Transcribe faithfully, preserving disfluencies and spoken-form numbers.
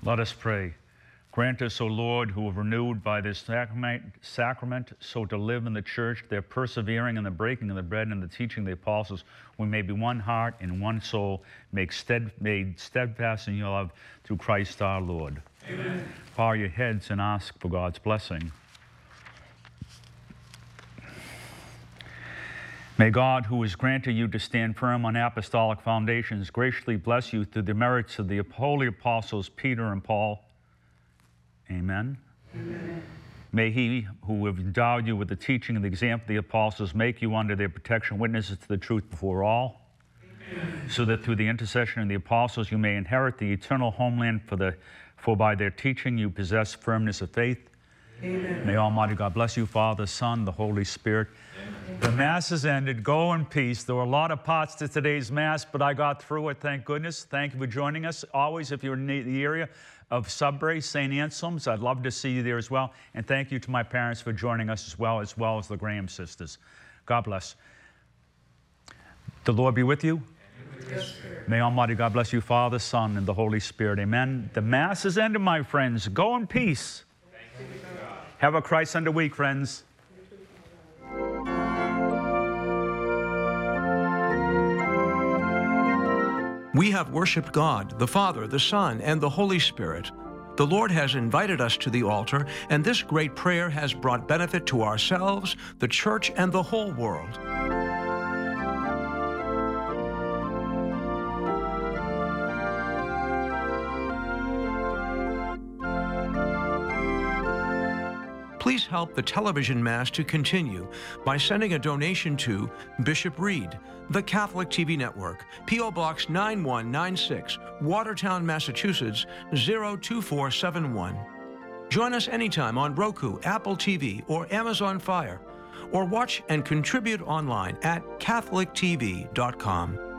Let us pray. Grant us, O Lord, who have renewed by this sacrament, sacrament so to live in the church, their persevering in the breaking of the bread and the teaching of the apostles, we may be one heart and one soul, make stead, made steadfast in your love through Christ our Lord. Amen. Bow your heads and ask for God's blessing. May God, who has granted you to stand firm on apostolic foundations, graciously bless you through the merits of the holy apostles Peter and Paul. Amen. Amen. May he who have endowed you with the teaching and the example of the apostles make you under their protection witnesses to the truth before all, Amen. So that through the intercession of the apostles you may inherit the eternal homeland, for, the, for by their teaching you possess firmness of faith. Amen. May Almighty God bless you, Father, Son, the Holy Spirit. Amen. The Mass is ended. Go in peace. There were a lot of parts to today's Mass, but I got through it, thank goodness. Thank you for joining us. Always, if you're in the area of Sudbury, Saint Anselm's, I'd love to see you there as well. And thank you to my parents for joining us as well, as well as the Graham sisters. God bless. The Lord be with you. Yes, may Almighty God bless you, Father, Son, and the Holy Spirit. Amen. The Mass is ended, my friends. Go in peace. Thank you, God. Have a Christ-centered week, friends. We have worshiped God, the Father, the Son, and the Holy Spirit. The Lord has invited us to the altar, and this great prayer has brought benefit to ourselves, the Church, and the whole world. Please help the television Mass to continue by sending a donation to Bishop Reed, the Catholic T V Network, P O Box nine one nine six, Watertown, Massachusetts zero two four seven one. Join us anytime on Roku, Apple T V, or Amazon Fire, or watch and contribute online at catholic t v dot com.